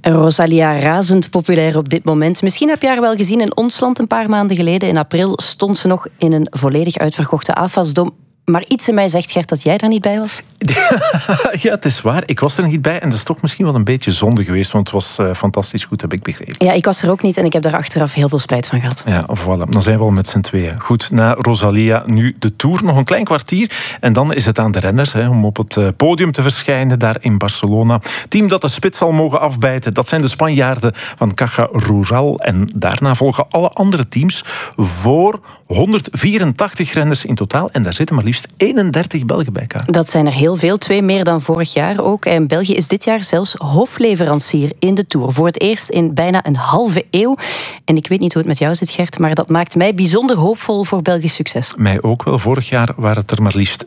Rosalia, razend populair op dit moment. Misschien heb je haar wel gezien in ons land een paar maanden geleden. In april stond ze nog in een volledig uitverkochte AFAS-dom. Maar iets in mij zegt, Gert, dat jij daar niet bij was. Ja, het is waar. Ik was er niet bij en dat is toch misschien wel een beetje zonde geweest, want het was fantastisch goed, heb ik begrepen. Ja, ik was er ook niet en ik heb daar achteraf heel veel spijt van gehad. Ja, voilà. Dan zijn we al met z'n tweeën. Goed, na Rosalia nu de Tour, nog een klein kwartier. En dan is het aan de renners om op het podium te verschijnen daar in Barcelona. Team dat de spits zal mogen afbijten, dat zijn de Spanjaarden van Caja Rural. En daarna volgen alle andere teams voor 184 renners in totaal. En daar zitten maar liefst 31 Belgen bij elkaar. Dat zijn er heel veel, 2 meer dan vorig jaar ook. En België is dit jaar zelfs hoofdleverancier in de Tour. Voor het eerst in bijna een halve eeuw. En ik weet niet hoe het met jou zit, Gert, maar dat maakt mij bijzonder hoopvol voor Belgisch succes. Mij ook wel. Vorig jaar waren het er maar liefst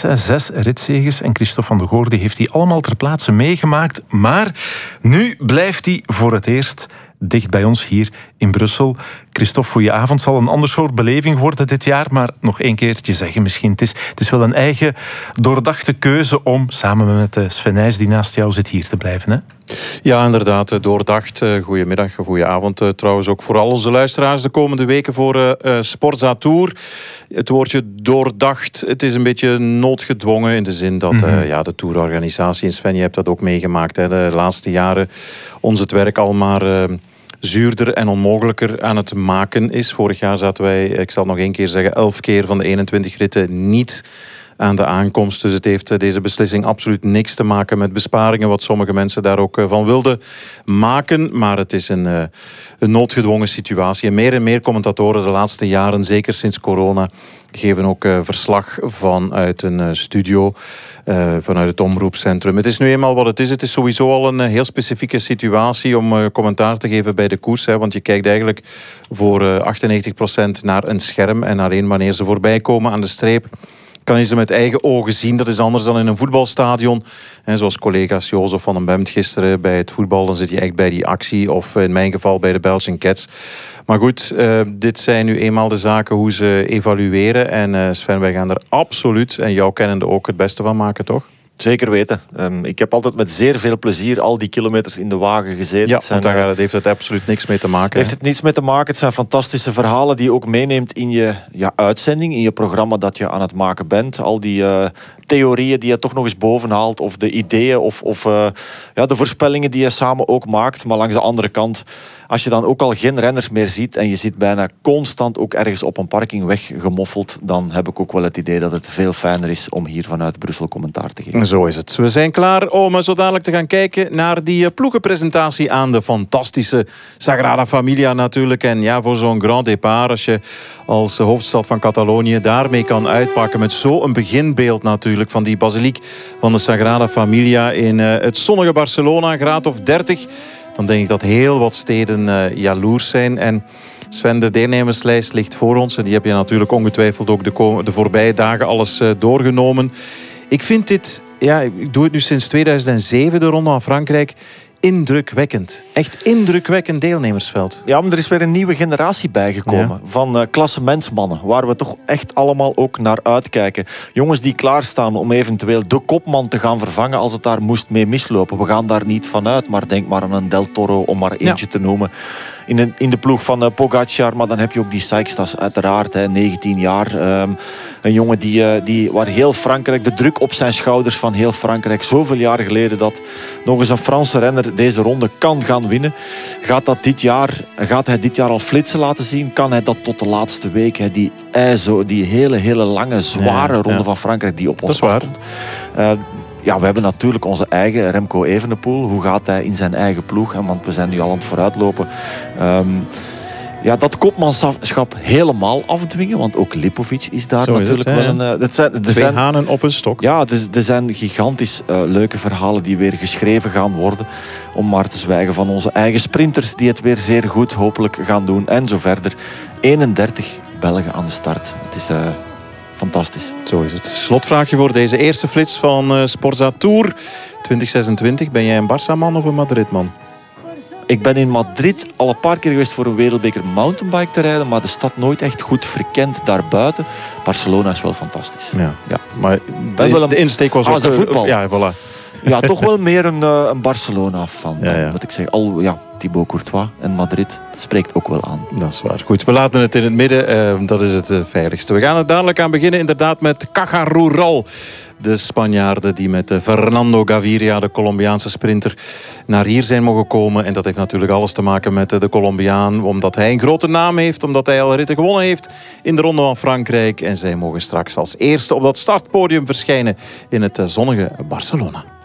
6 ritzeges. En Christophe van de Goorde heeft die allemaal ter plaatse meegemaakt. Maar nu blijft hij voor het eerst dicht bij ons hier in Brussel. Christophe, goedenavond. Zal een ander soort beleving worden dit jaar, maar nog één keertje zeggen misschien. Het is wel een eigen doordachte keuze om samen met Sven Nys, die naast jou zit, hier te blijven, hè? Ja, inderdaad, doordacht. Goedemiddag, goedenavond trouwens ook voor al onze luisteraars de komende weken voor Sporza Tour. Het woordje doordacht, het is een beetje noodgedwongen in de zin dat de tourorganisatie, en Sven, je hebt dat ook meegemaakt, hè, de laatste jaren ons het werk al maar zuurder en onmogelijker aan het maken is. Vorig jaar zaten wij, ik zal het nog één keer zeggen, 11 keer van de 21 ritten niet aan de aankomst. Dus het heeft deze beslissing absoluut niks te maken met besparingen, wat sommige mensen daar ook van wilden maken. Maar het is een noodgedwongen situatie. En meer commentatoren de laatste jaren, zeker sinds corona, geven ook verslag vanuit een studio, vanuit het omroepcentrum. Het is nu eenmaal wat het is. Het is sowieso al een heel specifieke situatie om commentaar te geven bij de koers. Hè, want je kijkt eigenlijk voor 98% naar een scherm en alleen wanneer ze voorbij komen aan de streep kan je ze met eigen ogen zien. Dat is anders dan in een voetbalstadion. En zoals collega's Jozef van den Bemt gisteren bij het voetbal, dan zit je echt bij die actie. Of in mijn geval bij de Belgian Cats. Maar goed, dit zijn nu eenmaal de zaken hoe ze evalueren. En Sven, wij gaan er absoluut, en jou kennende ook, het beste van maken, toch? Zeker weten. Ik heb altijd met zeer veel plezier al die kilometers in de wagen gezeten. Ja, want daar heeft het absoluut niks mee te maken. Heeft het niets mee te maken. Het zijn fantastische verhalen die je ook meeneemt in je uitzending, in je programma dat je aan het maken bent. Al die theorieën die je toch nog eens bovenhaalt, of de ideeën, of de voorspellingen die je samen ook maakt. Maar langs de andere kant, als je dan ook al geen renners meer ziet en je zit bijna constant ook ergens op een parking weggemoffeld, dan heb ik ook wel het idee dat het veel fijner is om hier vanuit Brussel commentaar te geven. Zo is het. We zijn klaar om zo dadelijk te gaan kijken naar die ploegenpresentatie aan de fantastische Sagrada Familia natuurlijk. En ja, voor zo'n grand départ, als je als hoofdstad van Catalonië daarmee kan uitpakken met zo'n beginbeeld natuurlijk van die basiliek van de Sagrada Familia in het zonnige Barcelona, graad of 30... dan denk ik dat heel wat steden jaloers zijn. En Sven, de deelnemerslijst ligt voor ons. En die heb je natuurlijk ongetwijfeld ook de voorbije dagen alles doorgenomen. Ik vind dit, ik doe het nu sinds 2007, de Ronde van Frankrijk, indrukwekkend. Echt indrukwekkend deelnemersveld. Ja, maar er is weer een nieuwe generatie bijgekomen van klassementsmannen, waar we toch echt allemaal ook naar uitkijken. Jongens die klaarstaan om eventueel de kopman te gaan vervangen als het daar moest mee mislopen. We gaan daar niet van uit, maar denk maar aan een Del Toro, om maar eentje te noemen. In de ploeg van Pogacar, maar dan heb je ook die Seixtas uiteraard, 19 jaar. Een jongen waar heel Frankrijk, de druk op zijn schouders van heel Frankrijk, zoveel jaren geleden, dat nog eens een Franse renner deze ronde kan gaan winnen. Gaat hij dit jaar al flitsen laten zien? Kan hij dat tot de laatste week? Die hele lange, zware ronde van Frankrijk die op ons afkomt. We hebben natuurlijk onze eigen Remco Evenepoel. Hoe gaat hij in zijn eigen ploeg? Want we zijn nu al aan het vooruitlopen. Dat kopmanschap helemaal afdwingen. Want ook Lipovic is daar zo natuurlijk wel een... Twee hanen op een stok. Ja, er zijn gigantisch leuke verhalen die weer geschreven gaan worden. Om maar te zwijgen van onze eigen sprinters die het weer zeer goed hopelijk gaan doen. En zo verder. 31 Belgen aan de start. Het is... fantastisch. Zo is het. Slotvraagje voor deze eerste flits van Sporza Tour 2026. Ben jij een Barça-man of een Madrid-man? Ik ben in Madrid al een paar keer geweest voor een wereldbeker mountainbike te rijden, maar de stad nooit echt goed verkend daarbuiten. Barcelona is wel fantastisch. Ja. Maar de insteek was ook... de voetbal. Ja, voilà. Ja, toch wel meer een Barcelona-fan, Ja. moet ik zeggen. Thibaut Courtois en Madrid, dat spreekt ook wel aan. Dat is waar. Goed, we laten het in het midden. Dat is het veiligste. We gaan er dadelijk aan beginnen, inderdaad, met Caja Rural. De Spanjaarden die met Fernando Gaviria, de Colombiaanse sprinter, naar hier zijn mogen komen. En dat heeft natuurlijk alles te maken met de Colombiaan. Omdat hij een grote naam heeft, omdat hij al ritten gewonnen heeft in de Ronde van Frankrijk. En zij mogen straks als eerste op dat startpodium verschijnen in het zonnige Barcelona.